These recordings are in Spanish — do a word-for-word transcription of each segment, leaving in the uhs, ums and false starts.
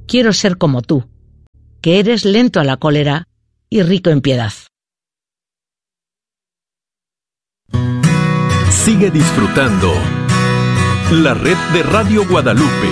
quiero ser como tú, que eres lento a la cólera y rico en piedad. Sigue disfrutando la red de Radio Guadalupe.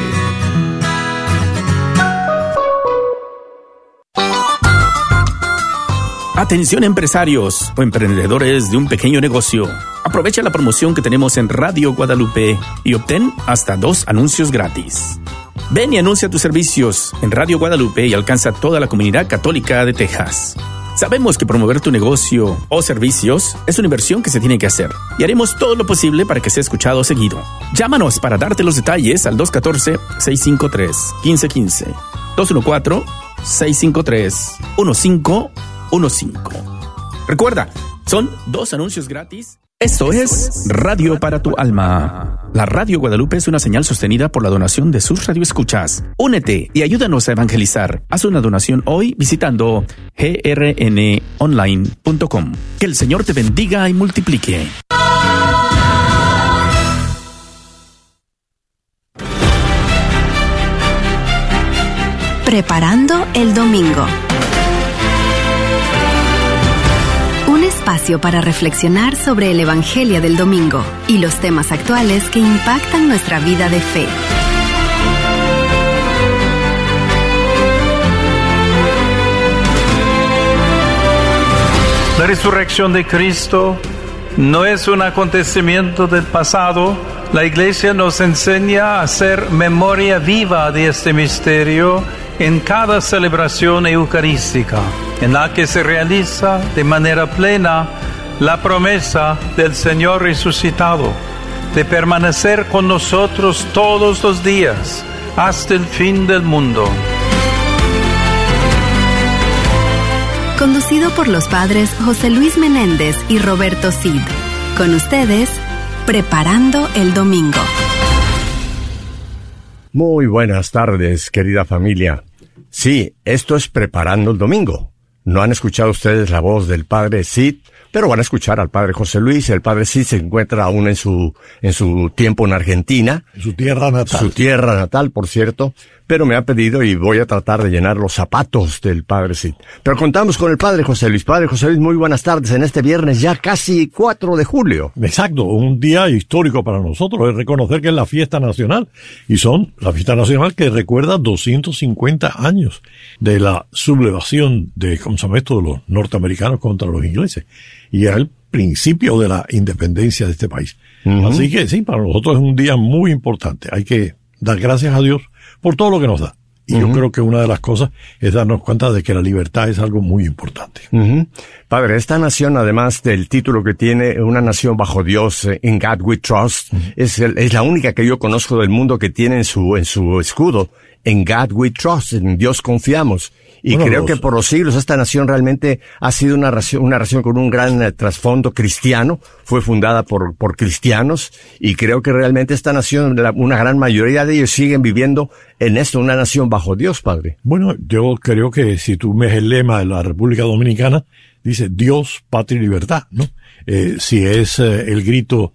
Atención empresarios o emprendedores de un pequeño negocio. Aprovecha la promoción que tenemos en Radio Guadalupe y obtén hasta dos anuncios gratis. Ven y anuncia tus servicios en Radio Guadalupe y alcanza a toda la comunidad católica de Texas. Sabemos que promover tu negocio o servicios es una inversión que se tiene que hacer y haremos todo lo posible para que sea escuchado seguido. Llámanos para darte los detalles al dos uno cuatro, seis cinco tres, uno cinco uno cinco, dos uno cuatro, seis cinco tres, uno cinco uno cinco. Recuerda, son dos anuncios gratis. Esto es Radio para tu Alma. La Radio Guadalupe es una señal sostenida por la donación de sus radioescuchas. Únete y ayúdanos a evangelizar. Haz una donación hoy visitando g r n online punto com. Que el Señor te bendiga y multiplique. Preparando el domingo. Un espacio para reflexionar sobre el Evangelio del domingo y los temas actuales que impactan nuestra vida de fe. La resurrección de Cristo no es un acontecimiento del pasado. La Iglesia nos enseña a hacer memoria viva de este misterio en cada celebración eucarística, en la que se realiza de manera plena la promesa del Señor resucitado de permanecer con nosotros todos los días hasta el fin del mundo. Conducido por los padres José Luis Menéndez y Roberto Cid. Con ustedes, Preparando el Domingo. Muy buenas tardes, querida familia. Sí, esto es Preparando el Domingo. No han escuchado ustedes la voz del padre Cid, pero van a escuchar al padre José Luis. El padre Cid se encuentra aún en su en su tiempo en Argentina. Su tierra natal. Su tierra natal, por cierto. Pero me ha pedido y voy a tratar de llenar los zapatos del padre Cid. Pero contamos con el padre José Luis. Padre José Luis, muy buenas tardes en este viernes ya casi cuatro de julio. Exacto, un día histórico para nosotros. Es reconocer que es la fiesta nacional. Y son la fiesta nacional que recuerda doscientos cincuenta años de la sublevación de, ¿cómo se llama esto?, de los norteamericanos contra los ingleses. Y el principio de la independencia de este país. Uh-huh. Así que sí, para nosotros es un día muy importante. Hay que dar gracias a Dios por todo lo que nos da. Y uh-huh. yo creo que una de las cosas es darnos cuenta de que la libertad es algo muy importante. Uh-huh. Padre, esta nación, además del título que tiene, una nación bajo Dios, eh, In God We Trust, uh-huh. es, el, es la única que yo conozco del mundo que tiene en su, en su escudo, In God We Trust, en Dios confiamos. Y bueno, creo los... que por los siglos esta nación realmente ha sido una nación, una nación con un gran eh, trasfondo cristiano. Fue fundada por, por cristianos. Y creo que realmente esta nación, la, una gran mayoría de ellos siguen viviendo en esto, una nación bajo Dios, Padre. Bueno, yo creo que si tú ves el lema de la República Dominicana, dice Dios, patria y libertad, ¿no? Eh, si es eh, el grito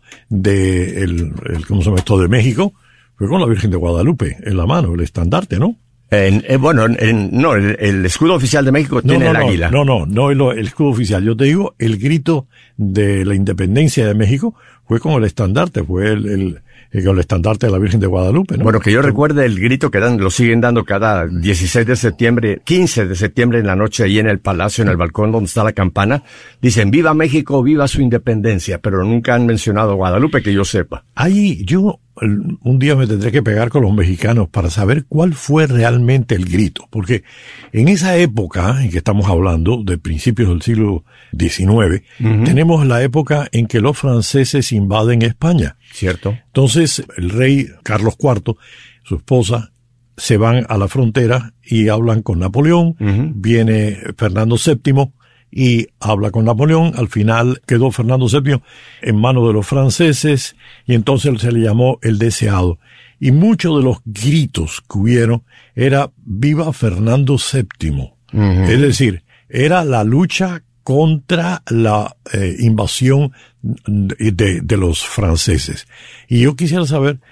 de el, el, ¿cómo se llama esto?, de México, fue con la Virgen de Guadalupe en la mano, el estandarte, ¿no? En, eh, bueno, en, no, el, el escudo oficial de México no, tiene no, el no, águila. No, no, no el, el escudo oficial. Yo te digo, el grito de la independencia de México fue con el estandarte, fue el, el, el, el estandarte de la Virgen de Guadalupe, ¿no? Bueno, que yo recuerde el grito que dan, lo siguen dando cada dieciséis de septiembre, quince de septiembre en la noche, ahí en el palacio, en el balcón donde está la campana. Dicen, viva México, viva su independencia, pero nunca han mencionado Guadalupe que yo sepa. Ahí, yo, un día me tendré que pegar con los mexicanos para saber cuál fue realmente el grito, porque en esa época en que estamos hablando, de principios del siglo diecinueve, uh-huh. tenemos la época en que los franceses invaden España. Cierto. Entonces, el rey Carlos cuarto, su esposa, se van a la frontera y hablan con Napoleón, uh-huh. viene Fernando séptimo, y habla con Napoleón. Al final quedó Fernando séptimo en manos de los franceses y entonces se le llamó el deseado. Y muchos de los gritos que hubieron era viva Fernando séptimo. Uh-huh. Es decir, era la lucha contra la eh, invasión de, de, de los franceses. Y yo quisiera saber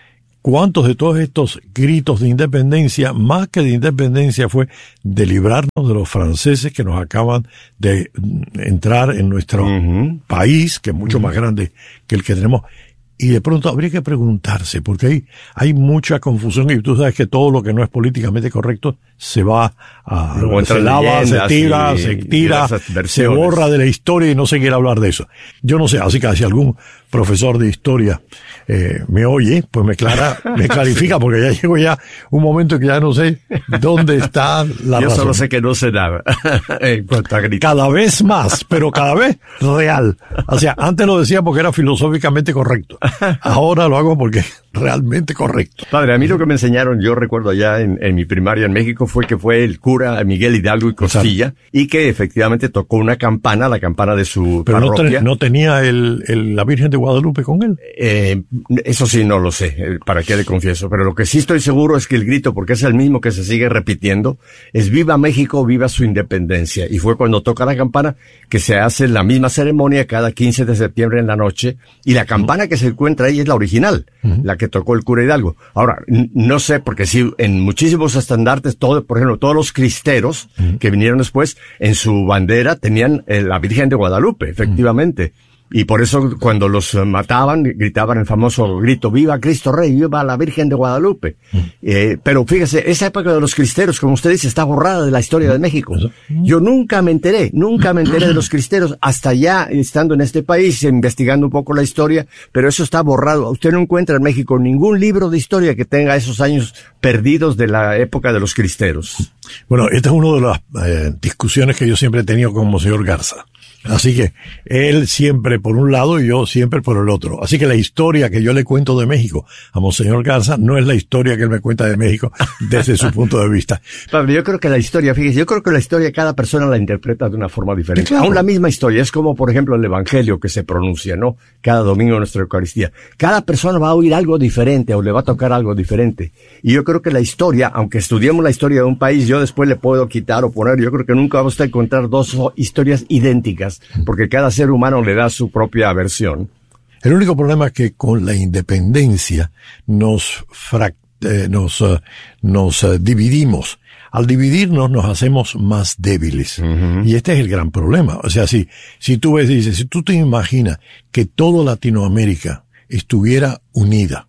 cuántos de todos estos gritos de independencia, más que de independencia, fue de librarnos de los franceses que nos acaban de entrar en nuestro uh-huh. país, que es mucho uh-huh. más grande que el que tenemos. Y de pronto habría que preguntarse, porque hay, hay mucha confusión y tú sabes que todo lo que no es políticamente correcto se va a, se lava, se tira, y, se tira, se borra de la historia y no se quiere hablar de eso. Yo no sé, así que si algún profesor de historia eh, me oye, pues me clara, me clarifica, porque ya llegó ya un momento que ya no sé dónde está la Yo razón. solo sé que no sé nada. En cuanto a gritar. Cada vez más, pero cada vez real. O sea, antes lo decía porque era filosóficamente correcto. Ahora lo hago porque es realmente correcto. Padre, a mí lo que me enseñaron, yo recuerdo allá en, en mi primaria en México, fue que fue el cura Miguel Hidalgo y Costilla, exacto, y que efectivamente tocó una campana, la campana de su Pero parroquia. Pero no, no tenía el, el, la Virgen de Guadalupe con él. Eh, eso sí no lo sé, para qué le confieso, pero lo que sí estoy seguro es que el grito, porque es el mismo que se sigue repitiendo, es viva México, viva su independencia. Y fue cuando toca la campana que se hace la misma ceremonia cada quince de septiembre en la noche, y la campana uh-huh. que se encuentra ahí es la original, uh-huh. la que tocó el cura Hidalgo. Ahora, n- no sé, porque sí, en muchísimos estandartes, todo, por ejemplo, todos los cristeros uh-huh. que vinieron después, en su bandera tenían eh, la Virgen de Guadalupe, efectivamente. Uh-huh. Y por eso cuando los mataban, gritaban el famoso grito, ¡viva Cristo Rey, viva la Virgen de Guadalupe! Mm. Eh, pero fíjese, esa época de los cristeros, como usted dice, está borrada de la historia de México. Yo nunca me enteré, nunca me enteré de los cristeros, hasta ya estando en este país, investigando un poco la historia, pero eso está borrado. Usted no encuentra en México ningún libro de historia que tenga esos años perdidos de la época de los cristeros. Bueno, esta es una de las eh, discusiones que yo siempre he tenido con Monseñor Garza. Así que él siempre por un lado y yo siempre por el otro. Así que la historia que yo le cuento de México a Monseñor Garza no es la historia que él me cuenta de México desde su punto de vista. Pablo, yo creo que la historia, fíjese, yo creo que la historia cada persona la interpreta de una forma diferente. Claro. Aún la misma historia, es como por ejemplo el Evangelio que se pronuncia, ¿no? Cada domingo en nuestra Eucaristía. Cada persona va a oír algo diferente o le va a tocar algo diferente. Y yo creo que la historia, aunque estudiemos la historia de un país, yo después le puedo quitar o poner, yo creo que nunca vamos a encontrar dos historias idénticas, porque cada ser humano le da su propia versión. El único problema es que con la independencia nos frac- eh, nos, uh, nos uh, dividimos. Al dividirnos nos hacemos más débiles. Uh-huh. Y este es el gran problema. O sea, si, si tú ves, dices, si tú te imaginas que toda Latinoamérica estuviera unida,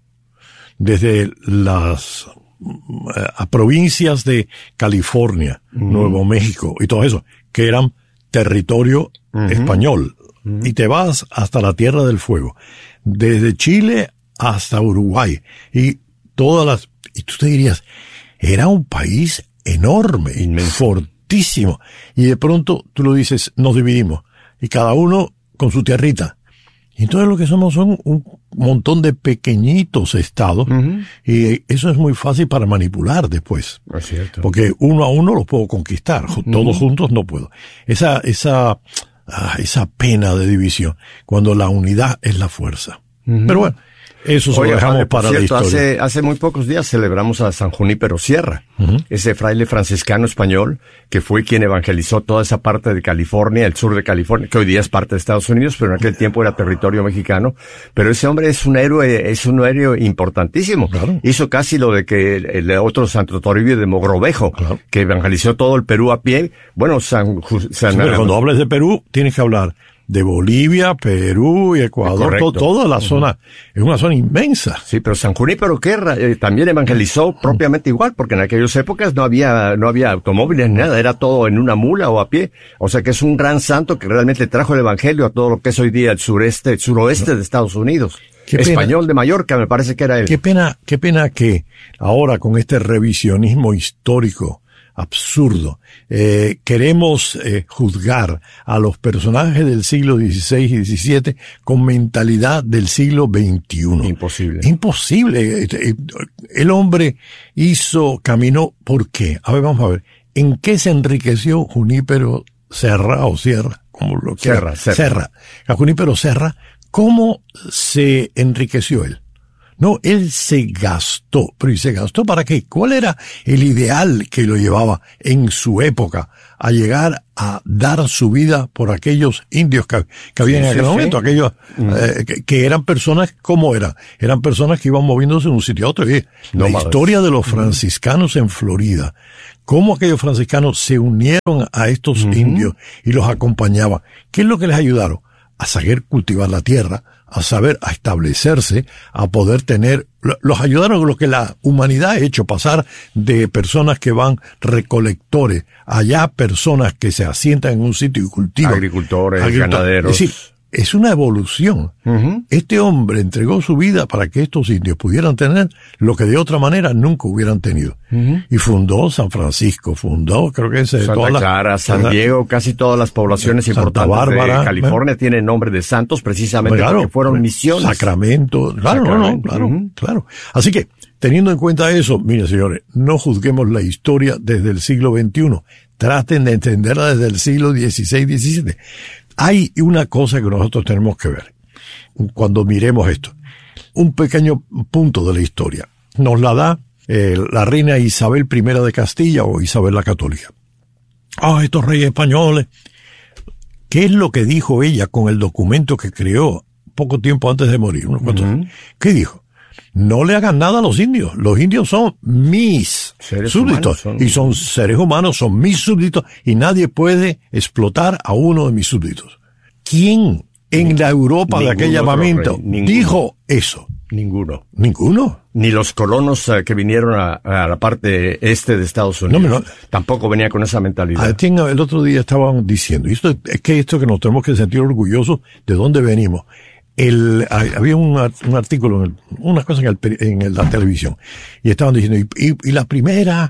desde las a provincias de California, uh-huh. Nuevo México y todo eso, que eran territorio uh-huh. español, uh-huh. y te vas hasta la Tierra del Fuego, desde Chile hasta Uruguay, y todas las, y tú te dirías, era un país enorme, inmenso, fortísimo, y de pronto tú lo dices, nos dividimos, y cada uno con su tierrita. Y entonces lo que somos son un montón de pequeñitos estados, uh-huh. y eso es muy fácil para manipular después. Es cierto. Porque uno a uno los puedo conquistar, uh-huh. todos juntos no puedo. Esa, esa, ah, esa pena de división, cuando la unidad es la fuerza. Uh-huh. Pero bueno, eso se lo dejamos padre, para cierto, la historia. Hace, hace muy pocos días celebramos a San Junípero Sierra, uh-huh. ese fraile franciscano español que fue quien evangelizó toda esa parte de California, el sur de California, que hoy día es parte de Estados Unidos, pero en aquel tiempo era territorio mexicano. Pero ese hombre es un héroe, es un héroe importantísimo. Claro. Hizo casi lo de que el, el otro Santo Toribio de Mogrovejo, claro. que evangelizó todo el Perú a pie. Bueno, San, San sí, pero cuando hables de Perú, tienes que hablar de Bolivia, Perú y Ecuador, to, toda la uh-huh. zona, es una zona inmensa. Sí, pero San Junípero Guerra eh, también evangelizó uh-huh. propiamente igual, porque en aquellas épocas no había, no había automóviles ni nada, era todo en una mula o a pie. O sea que es un gran santo que realmente trajo el evangelio a todo lo que es hoy día el sureste, el suroeste uh-huh. de Estados Unidos. Qué Español pena. De Mallorca, me parece que era él. Qué pena, qué pena que ahora con este revisionismo histórico absurdo, eh, queremos eh, juzgar a los personajes del siglo dieciséis y diecisiete con mentalidad del siglo veintiuno. Imposible. Imposible. El hombre hizo, caminó, ¿por qué? A ver, vamos a ver. ¿En qué se enriqueció Junípero Serra o Sierra? Como lo Serra, Serra. Serra. A Junípero Serra, ¿cómo se enriqueció él? No, él se gastó. ¿Pero y se gastó para qué? ¿Cuál era el ideal que lo llevaba en su época a llegar a dar su vida por aquellos indios que, que había sí, en aquel sí, momento? Sí. Aquellos mm. eh, que, que eran personas, ¿cómo eran? Eran personas que iban moviéndose de un sitio a otro. Y no la más. historia de los franciscanos en Florida, cómo aquellos franciscanos se unieron a estos uh-huh. indios y los acompañaban. ¿Qué es lo que les ayudaron? A saber cultivar la tierra, a saber, a establecerse, a poder tener, los ayudaron a lo que la humanidad ha hecho, pasar de personas que van recolectores, allá personas que se asientan en un sitio y cultivan. Agricultores, agricultores ganaderos. Es decir, es una evolución. Uh-huh. Este hombre entregó su vida para que estos indios pudieran tener lo que de otra manera nunca hubieran tenido. Uh-huh. Y fundó San Francisco, fundó, creo que es Santa toda Clara, la, San Diego, casi todas las poblaciones Santa importantes Bárbara, de California ¿eh? tienen nombre de santos precisamente claro, porque fueron misiones. Sacramento, claro, Sacramento. no, no, claro, uh-huh. claro. Así que, teniendo en cuenta eso, miren señores, no juzguemos la historia desde el siglo veintiuno. Traten de entenderla desde el siglo dieciséis, diecisiete. Hay una cosa que nosotros tenemos que ver cuando miremos esto. Un pequeño punto de la historia. Nos la da eh, la reina Isabel primera de Castilla o Isabel la Católica. Ah, estos reyes españoles. ¿Qué es lo que dijo ella con el documento que creó poco tiempo antes de morir? Unos cuantos uh-huh. ¿Qué dijo? No le hagan nada a los indios. Los indios son mis seres súbditos. Son... Y son seres humanos, son mis súbditos. Y nadie puede explotar a uno de mis súbditos. ¿Quién en la Europa de aquel llamamiento dijo eso? Ninguno. ¿Ninguno? Ni los colonos uh, que vinieron a, a la parte este de Estados Unidos. No, no. Tampoco venían con esa mentalidad. El otro día estaban diciendo, y esto es que esto que nos tenemos que sentir orgullosos de dónde venimos. El, había un, un artículo, en el, unas cosas en, el, en el, la televisión, y estaban diciendo, y, y, y la primera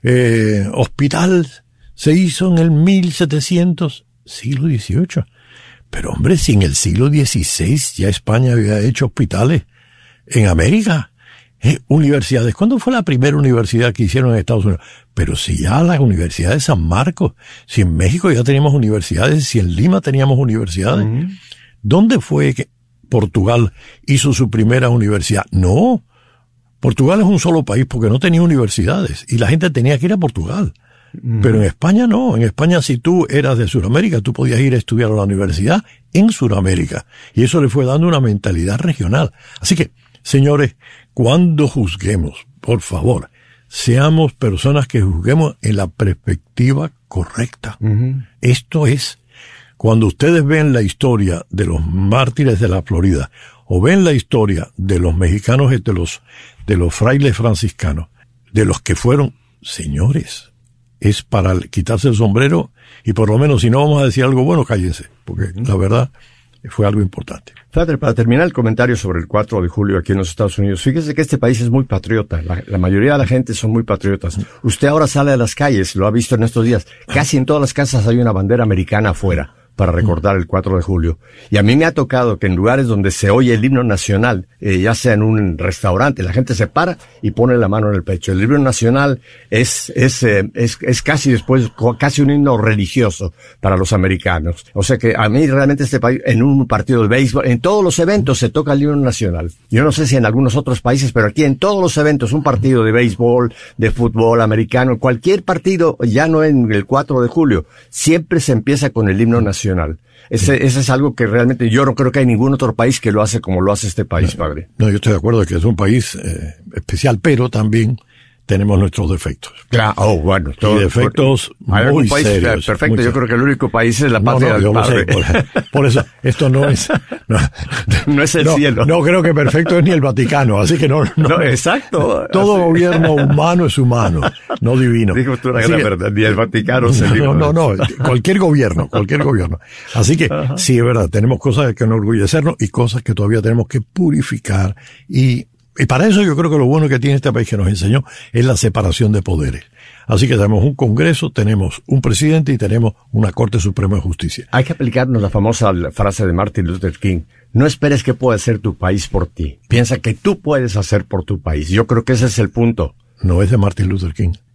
eh, hospital se hizo en el mil setecientos, siglo dieciocho. Pero hombre, si en el siglo dieciséis ya España había hecho hospitales en América, eh, universidades. ¿Cuándo fue la primera universidad que hicieron en Estados Unidos? Pero si ya la Universidad de San Marcos, si en México ya teníamos universidades, si en Lima teníamos universidades, uh-huh. ¿dónde fue que Portugal hizo su primera universidad? No, Portugal es un solo país porque no tenía universidades y la gente tenía que ir a Portugal. Mm. Pero en España no, en España si tú eras de Sudamérica tú podías ir a estudiar a la universidad en Sudamérica y eso le fue dando una mentalidad regional. Así que, señores, cuando juzguemos, por favor, seamos personas que juzguemos en la perspectiva correcta. Mm-hmm. Esto es, cuando ustedes ven la historia de los mártires de la Florida, o ven la historia de los mexicanos, de los, de los frailes franciscanos, de los que fueron, señores, es para quitarse el sombrero, y por lo menos si no vamos a decir algo bueno, cállense, porque la verdad fue algo importante. Padre, para terminar el comentario sobre el cuatro de julio aquí en los Estados Unidos, fíjese que este país es muy patriota, la, la mayoría de la gente son muy patriotas. Usted ahora sale a las calles, lo ha visto en estos días, casi en todas las casas hay una bandera americana afuera para recordar el cuatro de julio. Y a mí me ha tocado que en lugares donde se oye el himno nacional, eh, ya sea en un restaurante, la gente se para y pone la mano en el pecho. El himno nacional es es eh, es, es casi después, casi un himno religioso para los americanos. O sea que a mí realmente este país, en un partido de béisbol, en todos los eventos se toca el himno nacional. Yo no sé si en algunos otros países, pero aquí en todos los eventos, un partido de béisbol, de fútbol americano, cualquier partido, ya no en el cuatro de julio, siempre se empieza con el himno nacional. Ese, ese es algo que realmente yo no creo que hay ningún otro país que lo hace como lo hace este país, no, padre. No, yo estoy de acuerdo de que es un país eh, especial, pero también tenemos nuestros defectos. Claro, oh, bueno. Todo, y defectos por, muy país serios. Perfecto, muy yo creo que el único país es la patria no, no, del padre. Sé, por, por eso, esto no es... No, no es el no, cielo. No creo que perfecto es ni el Vaticano, así que no... no, no exacto. Todo así. Gobierno humano es humano, no divino. Dijo tú una así gran que, verdad, ni el Vaticano se dijo. No, no, no, cualquier gobierno, cualquier gobierno. Así que, ajá. Sí, es verdad, tenemos cosas que enorgullecernos y cosas que todavía tenemos que purificar y... Y para eso yo creo que lo bueno que tiene este país que nos enseñó es la separación de poderes. Así que tenemos un Congreso, tenemos un presidente y tenemos una Corte Suprema de Justicia. Hay que aplicarnos la famosa frase de Martin Luther King. No esperes que pueda hacer tu país por ti. Piensa que tú puedes hacer por tu país. Yo creo que ese es el punto. No es de Martin Luther King.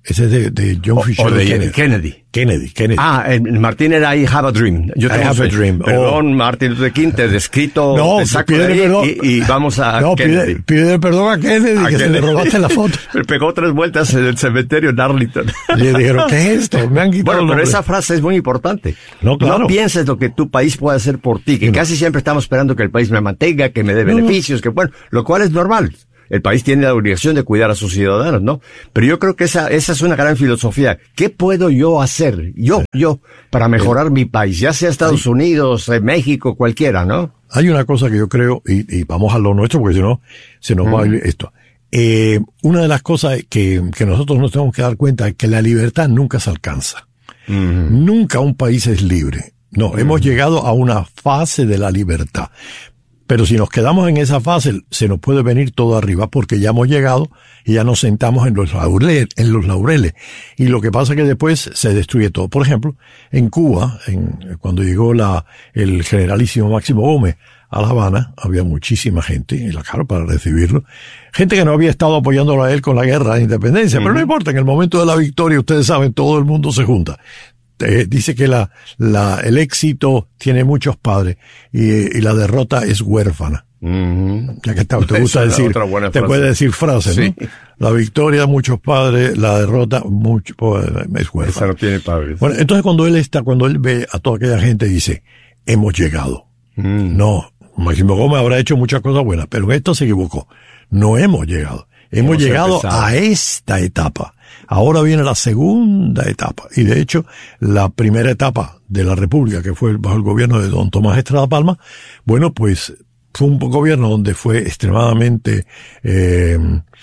Ese es de, de John O, Fisher o de Kennedy. Kennedy. Kennedy, Kennedy. Ah, el Martín era I Have a Dream. Yo I tengo have a fe. dream. Perdón, Oh. Martin Luther King, te he descrito, No, te saco pídele de ahí perdón. y, y vamos a No, Kennedy. pide, pide perdón a Kennedy, A que se le Kennedy. robaste la foto. Me pegó tres vueltas en el cementerio en Arlington. Le dijeron, ¿qué es esto? Me han quitado Bueno, el pero nombre. esa frase es muy importante. No, claro. No pienses lo que tu país puede hacer por ti, que No. casi siempre estamos esperando que el país me mantenga, que me dé beneficios, que bueno, lo cual es normal. El país tiene la obligación de cuidar a sus ciudadanos, ¿no? Pero yo creo que esa, esa es una gran filosofía. ¿Qué puedo yo hacer? Yo, yo, para mejorar mi país, ya sea Estados Unidos, eh, México, cualquiera, ¿no? Hay una cosa que yo creo, y, y vamos a lo nuestro, porque si no, se nos va a ir esto. Eh, una de las cosas que, que nosotros nos tenemos que dar cuenta es que la libertad nunca se alcanza. Mm. Nunca un país es libre. No, hemos llegado a una fase de la libertad. Pero si nos quedamos en esa fase, se nos puede venir todo arriba porque ya hemos llegado y ya nos sentamos en los laureles, en los laureles. Y lo que pasa es que después se destruye todo. Por ejemplo, en Cuba, en, cuando llegó la, el generalísimo Máximo Gómez a La Habana, había muchísima gente en la cara para recibirlo. Gente que no había estado apoyándolo a él con la guerra de independencia, pero no importa, en el momento de la victoria, ustedes saben, todo el mundo se junta. Eh, dice que la, la, el éxito tiene muchos padres y, y la derrota es huérfana. Mm-hmm. Ya que te, te Esa gusta es decir, otra buena te frase. puede decir frases, Sí. ¿no? La victoria, muchos padres, la derrota, mucho, pues, es Esa huérfana. no tiene padres. Bueno, entonces cuando él está, cuando él ve a toda aquella gente, dice, hemos llegado. Mm. No, Máximo Gómez habrá hecho muchas cosas buenas, pero en esto se equivocó. No hemos llegado. Hemos, Hemos llegado empezado. a esta etapa. Ahora viene la segunda etapa. Y de hecho, la primera etapa de la República, que fue bajo el gobierno de don Tomás Estrada Palma, bueno, pues fue un gobierno donde fue extremadamente, eh,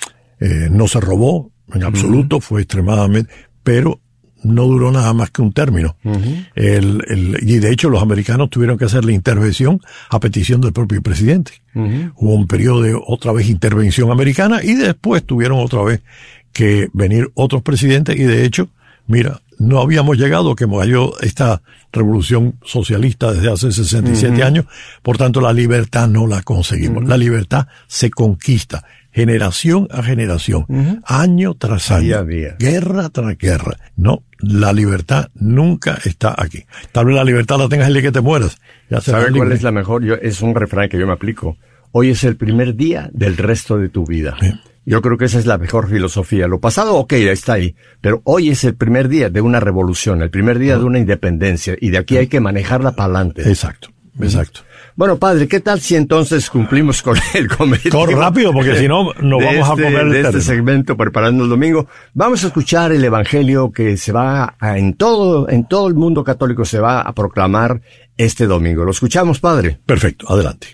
eh, no se robó en absoluto, uh-huh. fue extremadamente, pero no duró nada más que un término. Uh-huh. El, el, y de hecho los americanos tuvieron que hacer la intervención a petición del propio presidente. Uh-huh. Hubo un periodo de otra vez intervención americana y después tuvieron otra vez que venir otros presidentes y de hecho, mira, no habíamos llegado que cayó esta revolución socialista desde hace sesenta y siete uh-huh. años, por tanto la libertad no la conseguimos. Uh-huh. La libertad se conquista generación a generación, uh-huh. año tras año, día a día. Guerra tras guerra. No, la libertad nunca está aquí. Tal vez la libertad la tengas el día que te mueras. Ya ¿Sabes cuál es la mejor? Yo, es un refrán que yo me aplico. Hoy es el primer día del resto de tu vida. Sí. Yo creo que esa es la mejor filosofía. Lo pasado, ok, está ahí. Pero hoy es el primer día de una revolución, el primer día uh-huh. de una independencia. Y de aquí hay que manejarla para adelante. Exacto, exacto. Bueno, padre, ¿qué tal si entonces cumplimos con el cometido? Corre rápido, porque si no, nos vamos este, a comer el de este terreno. segmento Preparando el Domingo. Vamos a escuchar el evangelio que se va a, en todo, en todo el mundo católico se va a proclamar este domingo. ¿Lo escuchamos, padre? Perfecto, adelante.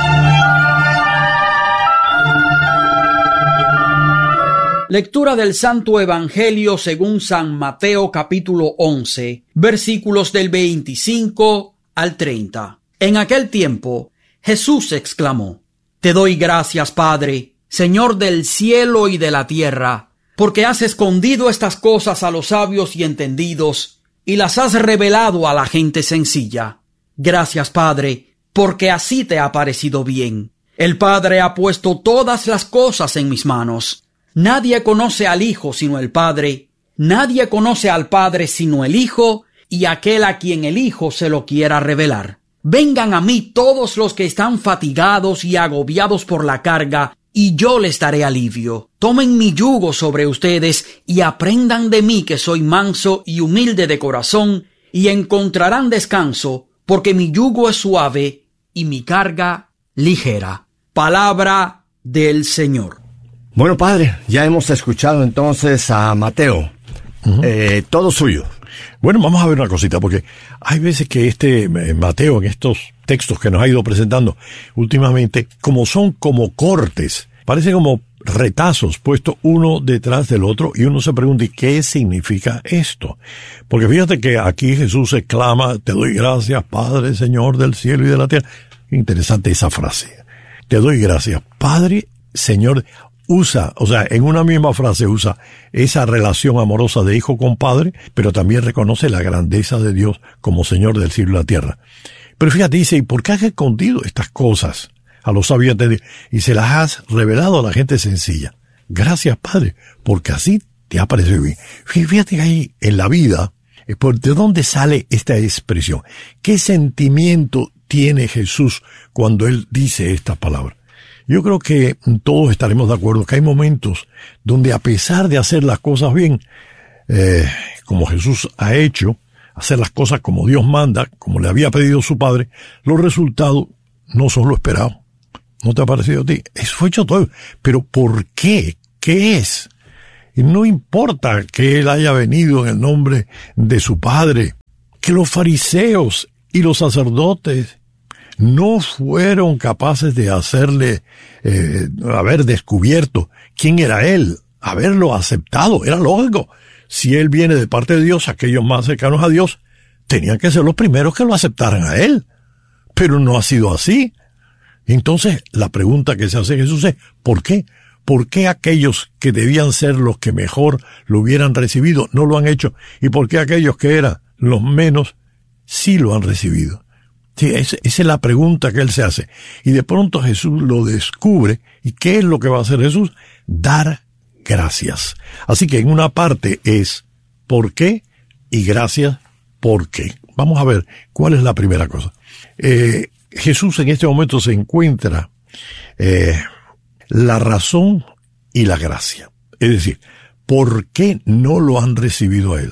Lectura del Santo Evangelio según San Mateo capítulo once, versículos del veinticinco al treinta. En aquel tiempo, Jesús exclamó: Te doy gracias, Padre, Señor del cielo y de la tierra, porque has escondido estas cosas a los sabios y entendidos, y las has revelado a la gente sencilla. Gracias, Padre, porque así te ha parecido bien. El Padre ha puesto todas las cosas en mis manos. Nadie conoce al Hijo sino el Padre, nadie conoce al Padre sino el Hijo, y aquel a quien el Hijo se lo quiera revelar. Vengan a mí todos los que están fatigados y agobiados por la carga, y yo les daré alivio. Tomen mi yugo sobre ustedes y aprendan de mí que soy manso y humilde de corazón, y encontrarán descanso, porque mi yugo es suave y mi carga ligera. Palabra del Señor. Bueno, padre, ya hemos escuchado entonces a Mateo. Uh-huh. Eh, todo suyo. Bueno, vamos a ver una cosita, porque hay veces que este eh, Mateo, en estos textos que nos ha ido presentando últimamente, como son como cortes, parece como retazos puestos uno detrás del otro, y uno se pregunta, ¿y qué significa esto? Porque fíjate que aquí Jesús exclama: Te doy gracias, Padre, Señor del cielo y de la tierra. Interesante esa frase. Te doy gracias, Padre, Señor. Usa, o sea, en una misma frase usa esa relación amorosa de hijo con padre, pero también reconoce la grandeza de Dios como Señor del cielo y la tierra. Pero fíjate, dice, ¿y por qué has escondido estas cosas a los sabios y se las has revelado a la gente sencilla? Gracias, Padre, porque así te ha parecido bien. Fíjate que ahí en la vida, ¿de dónde sale esta expresión? ¿Qué sentimiento tiene Jesús cuando Él dice estas palabras? Yo creo que todos estaremos de acuerdo que hay momentos donde a pesar de hacer las cosas bien, eh, como Jesús ha hecho, hacer las cosas como Dios manda, como le había pedido su Padre, los resultados no son lo esperado. ¿No te ha parecido a ti? Eso fue hecho todo. Pero ¿por qué? ¿Qué es? Y no importa que Él haya venido en el nombre de su Padre, que los fariseos y los sacerdotes no fueron capaces de hacerle, eh, haber descubierto quién era Él, haberlo aceptado. Era lógico. Si Él viene de parte de Dios, aquellos más cercanos a Dios tenían que ser los primeros que lo aceptaran a Él. Pero no ha sido así. Entonces, la pregunta que se hace Jesús es, ¿por qué? ¿Por qué aquellos que debían ser los que mejor lo hubieran recibido no lo han hecho? ¿Y por qué aquellos que eran los menos sí lo han recibido? Sí, esa es la pregunta que Él se hace. Y de pronto Jesús lo descubre. ¿Y qué es lo que va a hacer Jesús? Dar gracias. Así que en una parte es ¿por qué? Y gracias, ¿por qué? Vamos a ver cuál es la primera cosa. Eh, Jesús en este momento se encuentra eh, la razón y la gracia. Es decir, ¿por qué no lo han recibido a Él?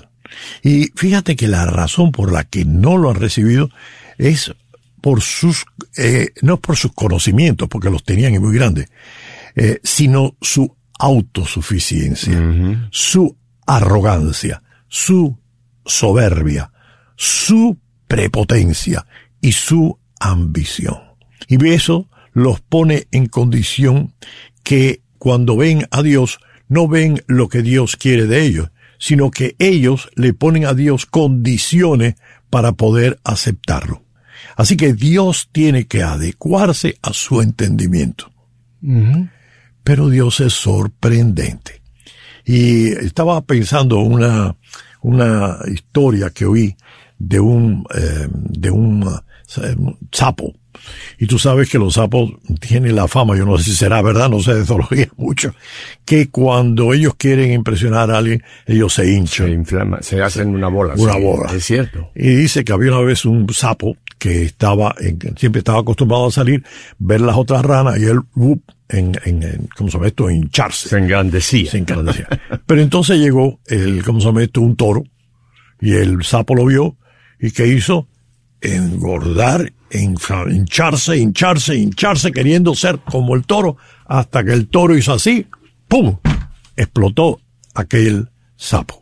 Y fíjate que la razón por la que no lo han recibido es por sus, eh, no por sus conocimientos, porque los tenían y muy grandes, eh, sino su autosuficiencia, uh-huh. su arrogancia, su soberbia, su prepotencia y su ambición. Y eso los pone en condición que cuando ven a Dios, no ven lo que Dios quiere de ellos, sino que ellos le ponen a Dios condiciones para poder aceptarlo. Así que Dios tiene que adecuarse a su entendimiento. Uh-huh. Pero Dios es sorprendente. Y estaba pensando una, una historia que oí de un, eh, de un uh, sapo. Y tú sabes que los sapos tienen la fama, yo no sé si será verdad, no sé de zoología mucho, que cuando ellos quieren impresionar a alguien, ellos se hinchan. Se inflaman, se hacen una bola. Una sí, bola. Es cierto. Y dice que había una vez un sapo que estaba, en, siempre estaba acostumbrado a salir, ver las otras ranas y él, uh, en, en, en, ¿cómo se llama esto? Hincharse. Se engrandecía. Se engrandecía. Pero entonces llegó el, ¿cómo se llama esto? Un toro, y el sapo lo vio, y ¿qué hizo? Engordar, hincharse, hincharse, hincharse, queriendo ser como el toro, hasta que el toro hizo así, ¡pum!, explotó aquel sapo.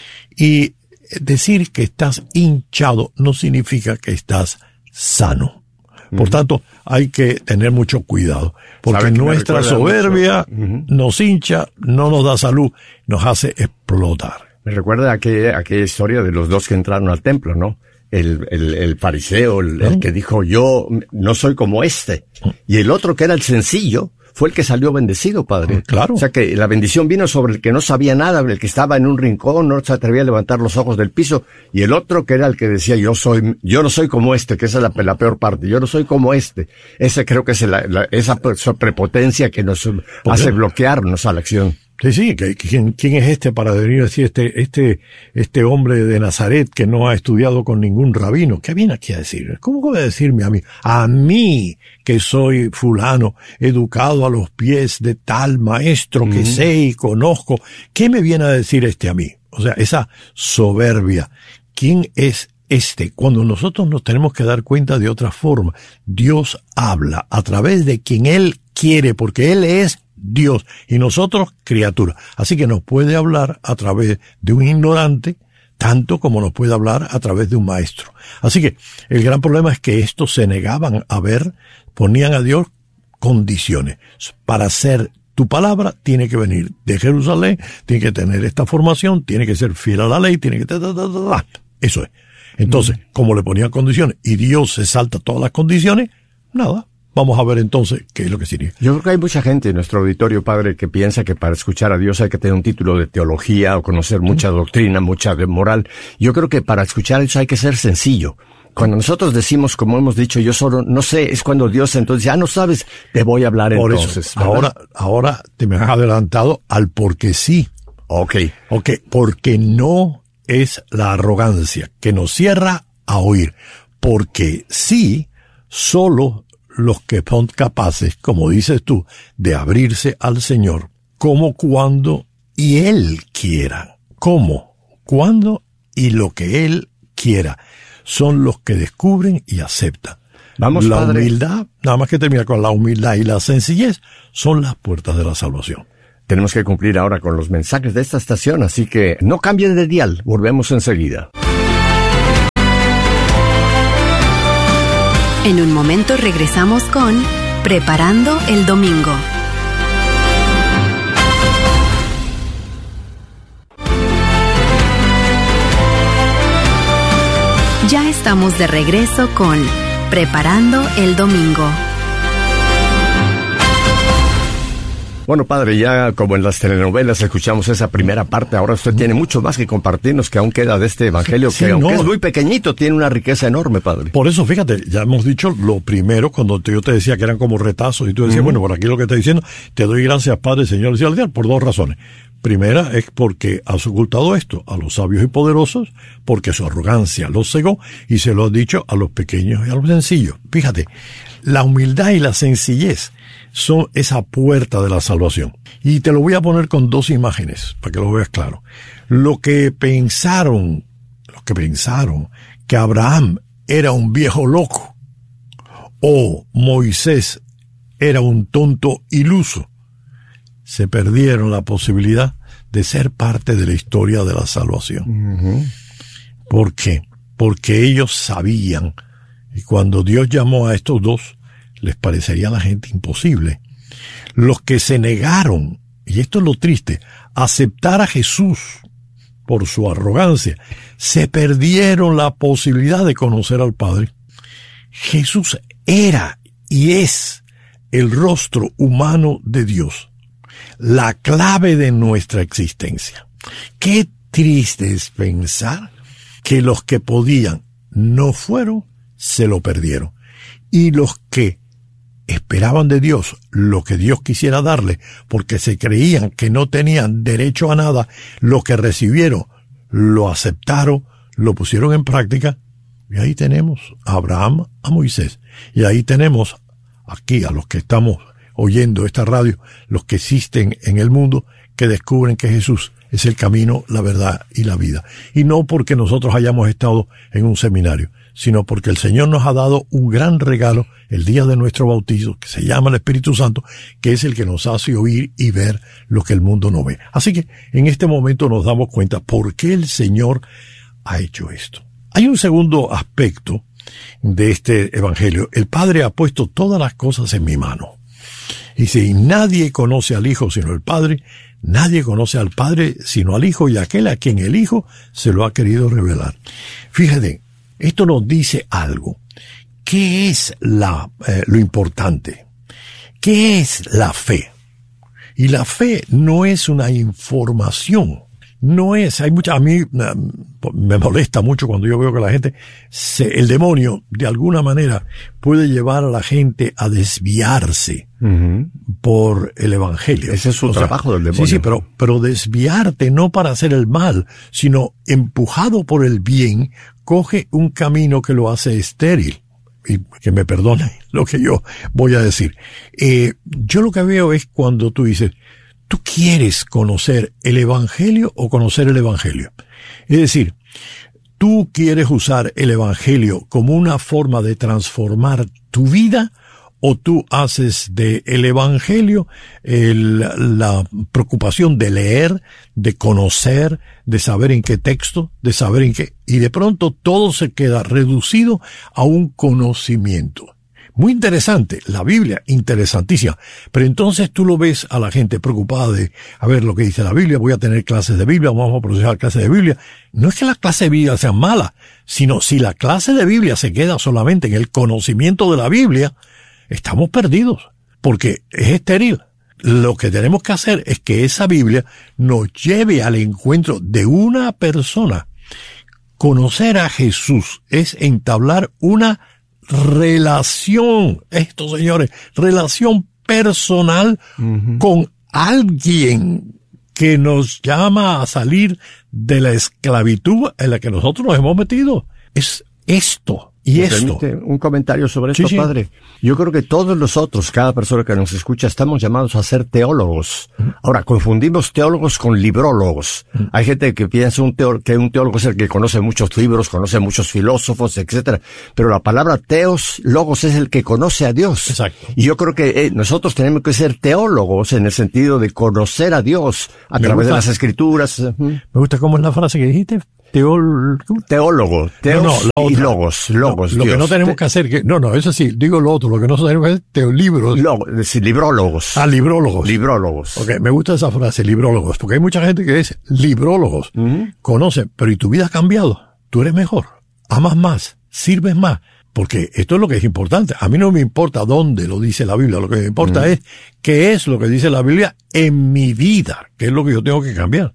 Y decir que estás hinchado no significa que estás sano. Por uh-huh. tanto, hay que tener mucho cuidado, porque nuestra soberbia uh-huh. nos hincha, no nos da salud, nos hace explotar. Me recuerda aquella, aquella historia de los dos que entraron al templo, ¿no? El, el, el fariseo, el, el que dijo, yo no soy como este. Y el otro, que era el sencillo, fue el que salió bendecido, padre. Claro. O sea que la bendición vino sobre el que no sabía nada, el que estaba en un rincón, no se atrevía a levantar los ojos del piso. Y el otro, que era el que decía, yo soy, yo no soy como este, que esa es la, la peor parte. Yo no soy como este. Ese creo que es la, la, esa prepotencia que nos hace bloquearnos a la acción. Sí, sí, ¿quién, quién es este para venir a decir este, este, este hombre de Nazaret que no ha estudiado con ningún rabino? ¿Qué viene aquí a decir? ¿Cómo puede decirme a mí? A mí, que soy fulano, educado a los pies de tal maestro que mm. sé y conozco. ¿Qué me viene a decir este a mí? O sea, esa soberbia. ¿Quién es este? Cuando nosotros nos tenemos que dar cuenta de otra forma. Dios habla a través de quien Él quiere, porque Él es Dios y nosotros criaturas. Así que nos puede hablar a través de un ignorante, tanto como nos puede hablar a través de un maestro. Así que el gran problema es que estos se negaban a ver, ponían a Dios condiciones. Para ser tu palabra tiene que venir de Jerusalén, tiene que tener esta formación, tiene que ser fiel a la ley, tiene que... Eso es. Entonces, como le ponían condiciones y Dios se salta todas las condiciones, nada. Vamos a ver entonces qué es lo que sería. Yo creo que hay mucha gente en nuestro auditorio, padre, que piensa que para escuchar a Dios hay que tener un título de teología o conocer mucha doctrina, mucha de moral. Yo creo que para escuchar eso hay que ser sencillo. Cuando nosotros decimos, como hemos dicho, yo solo no sé, es cuando Dios entonces ya no sabes, te voy a hablar Por entonces. Eso, ahora, ahora te me has adelantado al porque sí. Ok. Ok, porque no es la arrogancia que nos cierra a oír, porque sí, solo los que son capaces, como dices tú, de abrirse al Señor, como, cuando y Él quiera. ¿Cómo? Cuando y lo que Él quiera. Son los que descubren y aceptan. Vamos, la padre. humildad, nada más que terminar con la humildad y la sencillez, son las puertas de la salvación. Tenemos que cumplir ahora con los mensajes de esta estación, así que no cambien de dial, volvemos enseguida. En un momento regresamos con Preparando el Domingo. Ya estamos de regreso con Preparando el Domingo. Bueno, padre, ya como en las telenovelas escuchamos esa primera parte, ahora usted tiene mucho más que compartirnos que aún queda de este evangelio, Sí, que aunque no. es muy pequeñito, tiene una riqueza enorme, padre. Por eso, fíjate, ya hemos dicho lo primero, cuando te- yo te decía que eran como retazos, y tú decías, Ujú. bueno, por aquí lo que está diciendo, te doy gracias, Padre, Señor y Celestial, por dos razones. Primera es porque has ocultado esto a los sabios y poderosos, porque su arrogancia los cegó, y se lo has dicho a los pequeños y a los sencillos. Fíjate, la humildad y la sencillez son esa puerta de la salvación. Y te lo voy a poner con dos imágenes, para que lo veas claro. Lo que pensaron, los que pensaron que Abraham era un viejo loco, o Moisés era un tonto iluso, se perdieron la posibilidad de ser parte de la historia de la salvación. ¿Por qué? Porque ellos sabían, y cuando Dios llamó a estos dos, les parecería a la gente imposible. Los que se negaron, y esto es lo triste, a aceptar a Jesús por su arrogancia, se perdieron la posibilidad de conocer al Padre. Jesús era y es el rostro humano de Dios, la clave de nuestra existencia. Qué triste es pensar que los que podían no fueron, se lo perdieron. Y los que esperaban de Dios lo que Dios quisiera darle, porque se creían que no tenían derecho a nada, lo que recibieron, lo aceptaron, lo pusieron en práctica, y ahí tenemos a Abraham, a Moisés, y ahí tenemos aquí a los que estamos oyendo esta radio, los que existen en el mundo, que descubren que Jesús es el camino, la verdad y la vida. Y no porque nosotros hayamos estado en un seminario, sino porque el Señor nos ha dado un gran regalo el día de nuestro bautizo, que se llama el Espíritu Santo, que es el que nos hace oír y ver lo que el mundo no ve. Así que en este momento nos damos cuenta por qué el Señor ha hecho esto. Hay un segundo aspecto de este evangelio. El Padre ha puesto todas las cosas en mi mano. Y si nadie conoce al Hijo sino el Padre, nadie conoce al Padre sino al Hijo y aquel a quien el Hijo se lo ha querido revelar. Fíjate, esto nos dice algo. ¿Qué es la, eh, lo importante? ¿Qué es la fe? Y la fe no es una información. No es, hay mucha, a mí me molesta mucho cuando yo veo que la gente, se, el demonio de alguna manera puede llevar a la gente a desviarse uh-huh. por el evangelio. Ese es su o trabajo sea, del demonio. Sí, sí, pero, pero desviarte no para hacer el mal, sino empujado por el bien, coge un camino que lo hace estéril. Y que me perdone lo que yo voy a decir. Eh, yo lo que veo es cuando tú dices, ¿tú quieres conocer el Evangelio o conocer el Evangelio? Es decir, ¿tú quieres usar el Evangelio como una forma de transformar tu vida o tú haces de el Evangelio el, la preocupación de leer, de conocer, de saber en qué texto, de saber en qué... Y de pronto todo se queda reducido a un conocimiento. Muy interesante, la Biblia, interesantísima. Pero entonces tú lo ves a la gente preocupada de, a ver lo que dice la Biblia, voy a tener clases de Biblia, vamos a procesar clases de Biblia. No es que las clases de Biblia sean malas, sino si la clase de Biblia se queda solamente en el conocimiento de la Biblia, estamos perdidos, porque es estéril. Lo que tenemos que hacer es que esa Biblia nos lleve al encuentro de una persona. Conocer a Jesús es entablar una relación, esto señores, relación personal uh-huh. con alguien que nos llama a salir de la esclavitud en la que nosotros nos hemos metido. Es esto. Y esto. Un comentario sobre esto, sí, sí. padre. Yo creo que todos nosotros, cada persona que nos escucha, estamos llamados a ser teólogos. Uh-huh. Ahora, confundimos teólogos con librólogos. Uh-huh. Hay gente que piensa un teó- que un teólogo es el que conoce muchos libros, conoce muchos filósofos, etcétera. Pero la palabra teos, logos, es el que conoce a Dios. Exacto. Y yo creo que eh, nosotros tenemos que ser teólogos en el sentido de conocer a Dios a Me través gusta, de las escrituras. Uh-huh. Me gusta cómo es la frase que dijiste. Teol... Teólogo, teos no, no, y logos, logos. No, lo Dios. que no tenemos Te... que hacer, que no, no, eso sí, digo lo otro, lo que no tenemos que hacer es teolibros. Log, es decir, librólogos. Ah, librólogos. Librólogos. Ok, me gusta esa frase, librólogos, porque hay mucha gente que es librólogos, uh-huh. conoce, pero ¿y tu vida ha cambiado? Tú eres mejor, amas más, sirves más, porque esto es lo que es importante. A mí no me importa dónde lo dice la Biblia, lo que me importa uh-huh. es qué es lo que dice la Biblia en mi vida, que es lo que yo tengo que cambiar.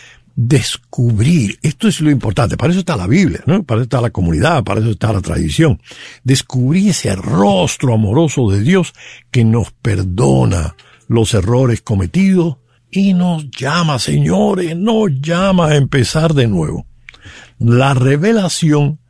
Descubrir, esto es lo importante, para eso está la Biblia, ¿no? Para eso está la comunidad, para eso está la tradición. Descubrir ese rostro amoroso de Dios que nos perdona los errores cometidos y nos llama, señores, nos llama a empezar de nuevo. La revelación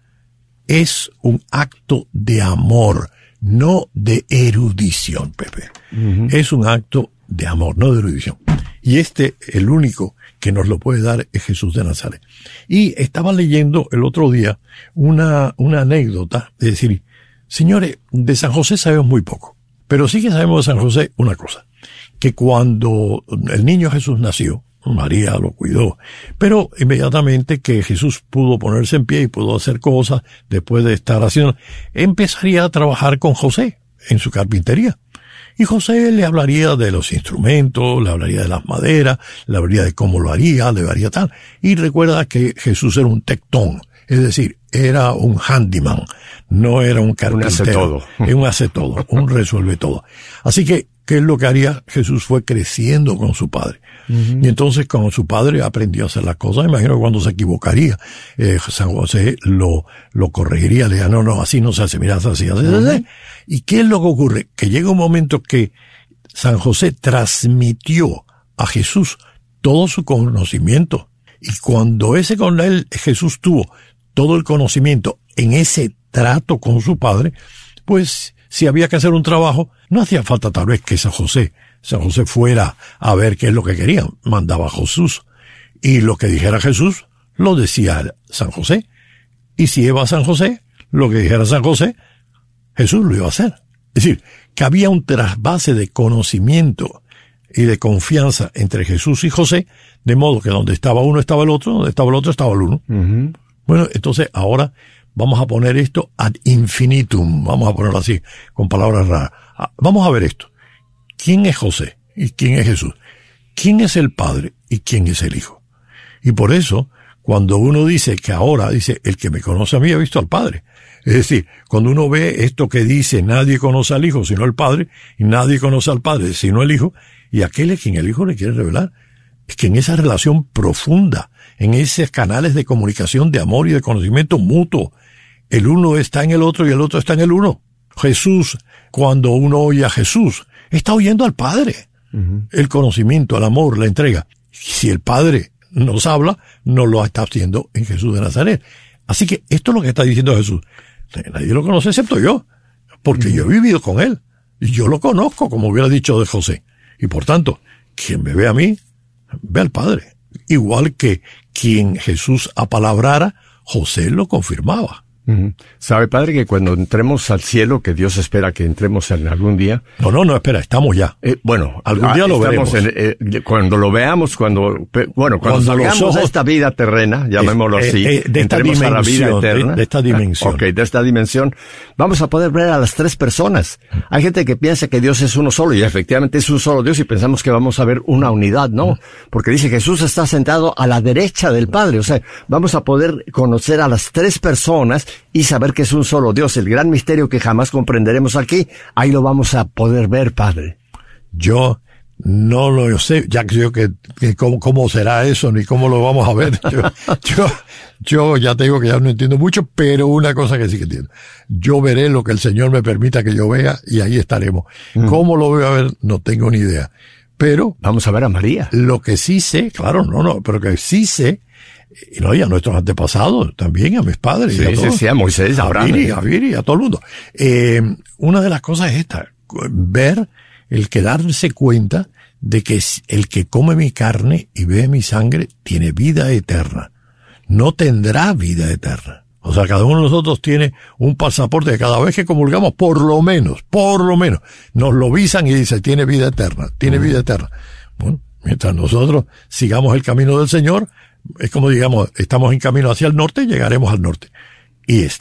es un acto de amor, no de erudición, Pepe. Uh-huh. Es un acto de amor, no de erudición. Y este, el único que nos lo puede dar es Jesús de Nazaret. Y estaba leyendo el otro día una, una anécdota, de decir, señores, de San José sabemos muy poco, pero sí que sabemos de San José una cosa, que cuando el niño Jesús nació, María lo cuidó, pero inmediatamente que Jesús pudo ponerse en pie y pudo hacer cosas, después de estar haciendo, empezaría a trabajar con José en su carpintería. Y José le hablaría de los instrumentos, le hablaría de las maderas, le hablaría de cómo lo haría, le haría tal. Y recuerda que Jesús era un tectón, es decir, era un handyman, no era un carpintero. Un hace todo. Es un hace todo, un resuelve todo. Así que, ¿qué es lo que haría? Jesús fue creciendo con su padre. Uh-huh. Y entonces, con su padre aprendió a hacer las cosas. Imagino que cuando se equivocaría, eh, San José lo, lo corregiría, le diría, no, no, así no se hace, mira, así, así, uh-huh. así. ¿Y qué es lo que ocurre? Que llega un momento que San José transmitió a Jesús todo su conocimiento. Y cuando ese con él, Jesús tuvo todo el conocimiento en ese trato con su padre, pues, si había que hacer un trabajo, no hacía falta tal vez que San José, San José fuera a ver qué es lo que quería. Mandaba a Jesús. Y lo que dijera Jesús, lo decía San José. Y si iba a San José, lo que dijera San José, Jesús lo iba a hacer. Es decir, que había un trasvase de conocimiento y de confianza entre Jesús y José, de modo que donde estaba uno estaba el otro, donde estaba el otro estaba el uno. Uh-huh. Bueno, entonces ahora vamos a poner esto ad infinitum, vamos a ponerlo así, con palabras raras. Vamos a ver esto. ¿Quién es José y quién es Jesús? ¿Quién es el Padre y quién es el Hijo? Y por eso, cuando uno dice que ahora, dice, el que me conoce a mí ha visto al Padre. Es decir, cuando uno ve esto que dice, nadie conoce al Hijo sino el Padre, y nadie conoce al Padre sino el Hijo, y aquel es quien el Hijo le quiere revelar. Es que en esa relación profunda, en esos canales de comunicación, de amor y de conocimiento mutuo, el uno está en el otro y el otro está en el uno. Jesús, cuando uno oye a Jesús, está oyendo al Padre. Uh-huh. El conocimiento, el amor, la entrega. Si el Padre nos habla, no lo está haciendo en Jesús de Nazaret. Así que esto es lo que está diciendo Jesús. Nadie lo conoce excepto yo, porque uh-huh. yo he vivido con él. Y yo lo conozco, como hubiera dicho de José. Y por tanto, quien me ve a mí, ve al Padre. Igual que quien Jesús apalabrara, José lo confirmaba. Uh-huh. ¿Sabe, padre, que cuando entremos al cielo, que Dios espera que entremos en algún día? No, no, no, espera, estamos ya. Eh, bueno, algún día lo veremos. En, eh, cuando lo veamos, cuando, bueno, cuando, cuando salgamos ojos, de esta vida terrena, llamémoslo eh, así, eh, de entremos a la vida eterna. De, de esta dimensión. Ok, de esta dimensión, vamos a poder ver a las tres personas. Hay gente que piensa que Dios es uno solo, y efectivamente es un solo Dios, y pensamos que vamos a ver una unidad, ¿no? Porque dice Jesús está sentado a la derecha del Padre, o sea, vamos a poder conocer a las tres personas y saber que es un solo Dios, el gran misterio que jamás comprenderemos aquí, ahí lo vamos a poder ver, Padre. Yo no lo sé, ya que yo que, que cómo, cómo será eso, ni cómo lo vamos a ver. Yo, yo, yo ya te digo que ya no entiendo mucho, pero una cosa que sí que entiendo. Yo veré lo que el Señor me permita que yo vea y ahí estaremos. Mm. ¿Cómo lo voy a ver? No tengo ni idea. Pero vamos a ver a María. Lo que sí sé, claro, no, no, pero que sí sé, y no, y a nuestros antepasados, también a mis padres. Sí, y a todos, sí, sí, a Moisés, a Abraham. Y a Viri, a todo el mundo. Eh, una de las cosas es esta, ver, el que darse cuenta de que el que come mi carne y bebe mi sangre tiene vida eterna. No tendrá vida eterna. O sea, cada uno de nosotros tiene un pasaporte que cada vez que comulgamos, por lo menos, por lo menos, nos lo visan y dice, tiene vida eterna, tiene vida eterna. Bueno, mientras nosotros sigamos el camino del Señor, es como digamos, estamos en camino hacia el norte, llegaremos al norte. Y está